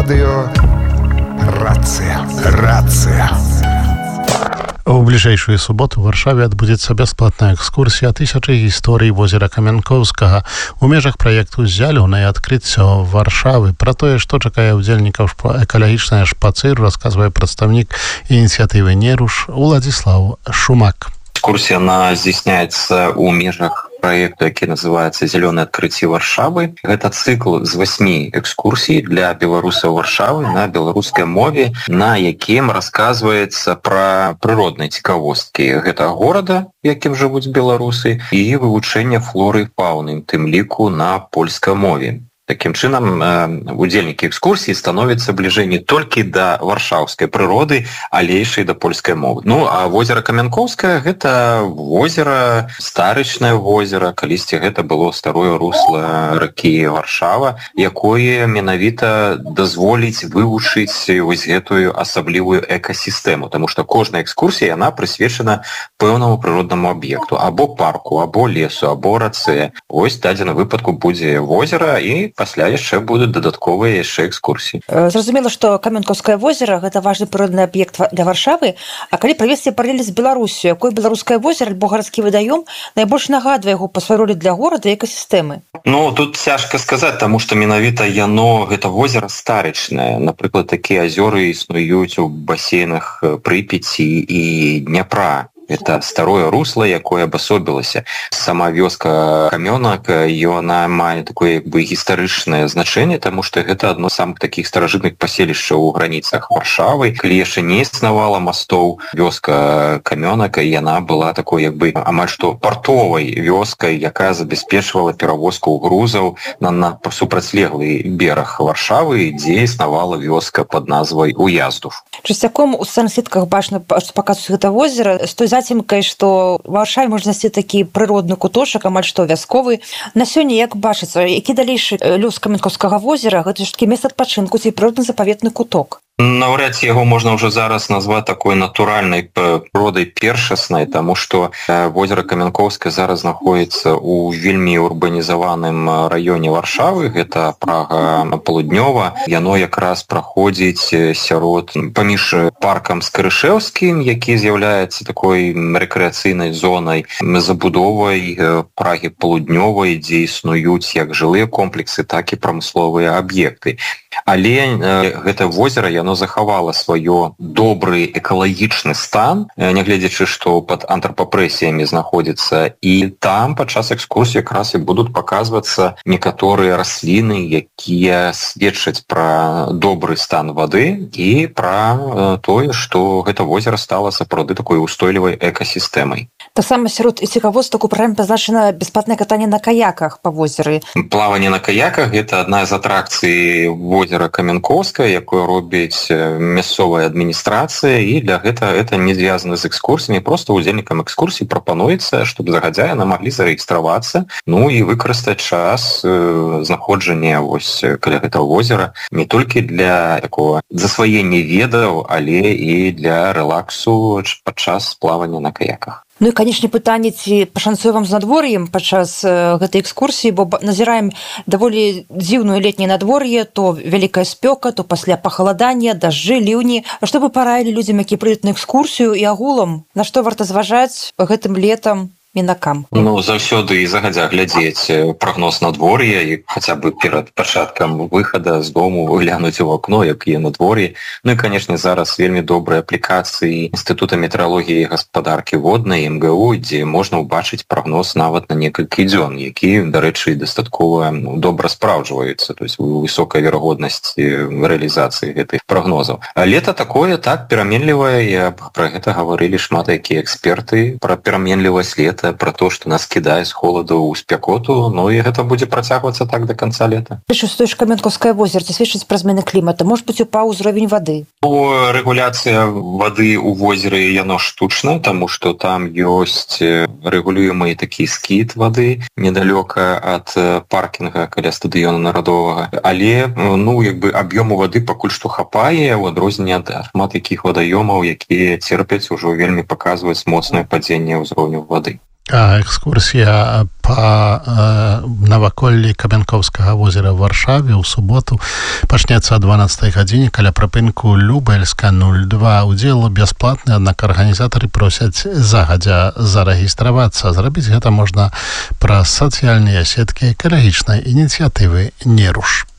Радио «Рация». «Рация». У бліжэйшую суботу ў Варшаве адбудзецца бясплатная экскурсія тысячы гісторый возера Камянкоўскага у межах праекту «Зялёнае адкрыццё Варшавы». Пра тое, што чакае ўдзельнікаў экалагічнага шпацыру, расказвае прадстаўнік ініцыятывы «Неруш» Уладзіслаў Шумак. Экскурсия она здійсняецца ў межах проекту, які называецца «Зялёнае адкрыццё Варшавы». Гэта цыкл з 8 экскурсій для беларусаў Варшавы на беларускай мове, на якім расказваецца пра прыродныя цікавосткі гэтага горада, якім жывуць беларусы, і вывучэнне флоры і фауны, тым ліку на польскай мове. Таким чынам, удзельнікі экскурсіі становяцца бліжэй не толькі да варшаўскай прыроды, але яшчэ і да польскай мовы. Ну, а возера Камянкоўскае – гэта возера, старычнае возера, калісьці гэта было старое русло ракі Варшава, якое менавіта дазволіць вывучыць вось гэтую асаблівую экасістэму, таму што кожная экскурсія, яна прысвечана пэўнаму прыроднаму аб'екту, або парку, або лесу, або рацэ. Вось дадзеным выпадку будзе возера, і пасля яшчэ будуць дадатковыя яшчэ экскурсіі. Зразумела, што Камянкоўскае возера – гэта важны прыродны аб'ект для Варшавы, а калі правесці паралелі з Беларусю, якое беларускае возера альбо гарадскі вадаём найбольш нагадвае яго па сваёй ролі для горада і экасістэмы? Ну, тут цяжка сказаць, таму што менавіта яно, гэта возера старычнае. Напрыклад, такія азёры існуюць у басейнах Прыпяці і Дняпра. Это старое русло, якое абасобілася. Сама вёска Камёнак, яна мае такое гістарычнае значэнне, таму што гэта адно з самых такіх старажытных паселішчаў у граніцах Варшавы. Калі яшчэ не існавала мастоў, вёска Камёнак, яна была такой амаль што партовай вёскай, якая забяспечвала перавозку грузаў на супрацьлеглы бераг Варшавы, дзе існавала вёска пад назвай Уяздов. Часцяком у сацыяльных сетках бачна, што паказваюць гэта возера з той зацімкай, што ў Варшаве можна знайсці такі прыродны куточак, амаль што вясковы. На сёння, як бачыцца, які далейшы лёс Камянкоўскага возера, гэта ж такі месца адпачынку ці прыродны запаветны куток? Наўряд ці яго можна ўжо зараз назваць такой натуральнай прыродай першаснай, таму што возера Камянкоўскае зараз знаходзіцца ў вельмі урбанізаваным раёне Варшавы, гэта Прага паўднёва. Яно якраз праходзіць паміж паркам Скарышэўскім, які з'яўляецца такой рэкрэацыйнай зонай, забудовай Прагі паўднёвай, дзе існуюць як жылыя комплексы, так і прамысловыя аб'екты. Але гэта возера, яно захавала сваё добры экалагічны стан, нягледзячы, што пад антропапрэсіямі знаходзіцца. І там падчас экскурсіі якраз і будуць паказвацца некаторыя расліны, якія сведчаць пра добры стан вады і пра тое, што гэта возера стала сапраўды такой устойлівай экасістэмай. Таксама сярод цікавостак у праграме пазначана бясплатнае катанне на каяках па возеры. Плаванне на каяках – гэта адна з атракцый возера Камянкоўскае, якое робіць мясцовая адміністрацыя, і для гэта не звязана з экскурсіямі. Проста ўдзельнікам экскурсій прапануецца, щоб загадзя яны маглі зарэгістравацца, ну і выкарыстаць час знаходжання вось каля гэтага возера не толькі для такого засваення ведаў, але і для рэлаксу падчас плавання на каяках. Ну і, канечне, пытанне, ці пашанцуе вам з надвор'ем падчас гэтай экскурсіі, бо назіраем даволі дзіўную летняе надвор'е, то вялікая спёка, то пасля пахаладання, дажджы, ліўні. Што вы параілі людзям, які прыйдуць на экскурсію, і агулам, на што варта зважаць гэтым летам мінакам? Ну, заўсёды і загадзя глядзець прагноз надвор'я і хаця бы перад пачаткам выхада з дому глянуць у акно, якія надвор'е. Ну і, канешне, зараз вельмі добрыя аплікацыі Інстытута метэаралогіі і гаспадаркі воднай МГУ, дзе можна ўбачыць прагноз нават на некалькі дзён, які, дарэчы, дастаткова добра спраўджваюцца, то есть высокая верагоднасць рэалізацыі гэтых прагнозаў. Лета такое так пераменлівае, пра гэта гаварылі шмат якія эксперты, пра пераменлівасць лета, пра то, што нас кідае з холаду ў спякоту, ну і гэта будзе працягвацца так да канца лета. Што ж Камянкоўскае возера, ці сведчыць пра змены клімата? Можа быць, упаў узровень вады? Рэгуляцыя вады ў возеры, яно штучна, таму што там ёсць рэгулюемы такі скід вады недалёка ад паркінга каля стадыёна нарадовага. Але, аб'ёму вады пакуль што хапае, у адрозненне ад шмат якіх вадаёмаў, якія церпяць, ужо вельмі паказваюць моцнае падзенне ўзроўню вады. А экскурсія па наваколлі Камянкоўскага возера ў Варшаве ў суботу пачнецца о 12 гадзіне каля прыпынку Любельска 02. Удзел бясплатны, аднак арганізатары просяць загадзя зарэгістравацца. Зрабіць гэта можна праз сацыяльныя сеткі экалагічнай ініцыятывы «Не руш».